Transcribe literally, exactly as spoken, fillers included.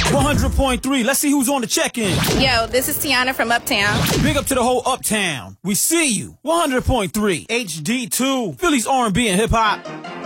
one hundred point three. Let's see who's on the check-in. Yo, this is Tiana from Uptown. Big up to the whole Uptown. We see you. one hundred point three. H D two. Philly's R and B and hip-hop.